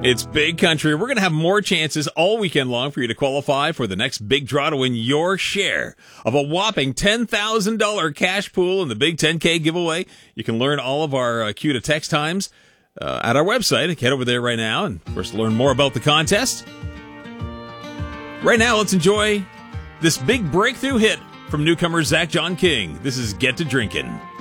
It's Big Country. We're going to have more chances all weekend long for you to qualify for the next big draw to win your share of a whopping $10,000 cash pool in the Big 10K giveaway. You can learn all of our cue to text times at our website. Head over there right now and, of course, learn more about the contest. Right now, let's enjoy this big breakthrough hit from newcomer Zach John King. This is Get to Drinkin'.